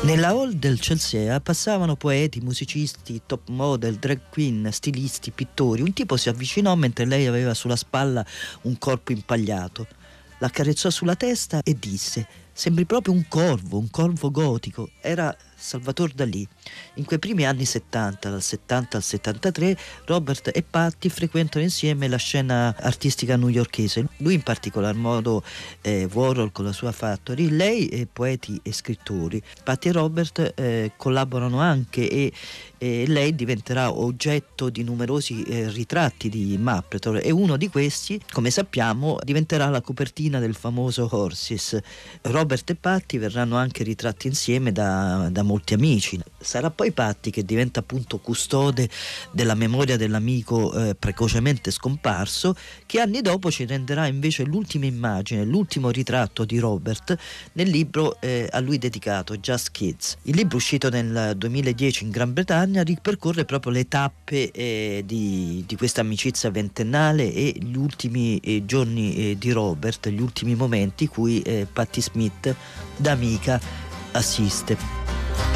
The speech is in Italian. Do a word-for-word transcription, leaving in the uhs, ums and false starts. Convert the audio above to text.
Nella hall del Chelsea passavano poeti, musicisti, top model, drag queen, stilisti, pittori. Un tipo si avvicinò mentre lei aveva sulla spalla un corpo impagliato. L'accarezzò sulla testa e disse: "Sembri proprio un corvo, un corvo gotico." Era Salvador Dalì. In quei primi anni settanta, dal settanta al settantatré, Robert e Patti frequentano insieme la scena artistica newyorkese. Lui in particolar modo eh, Warhol con la sua Factory, lei eh, poeti e scrittori. Patti e Robert eh, collaborano anche e, e lei diventerà oggetto di numerosi eh, ritratti di Mapplethorpe e uno di questi, come sappiamo, diventerà la copertina del famoso Horses. Robert e Patti verranno anche ritratti insieme da, da molti amici. Sarà poi Patti che diventa appunto custode della memoria dell'amico eh, precocemente scomparso, che anni dopo ci renderà invece l'ultima immagine, l'ultimo ritratto di Robert nel libro eh, a lui dedicato, Just Kids. Il libro, uscito nel duemiladieci in Gran Bretagna, ripercorre proprio le tappe eh, di, di questa amicizia ventennale e gli ultimi eh, giorni eh, di Robert, gli ultimi momenti cui eh, Patti Smith da amica assiste.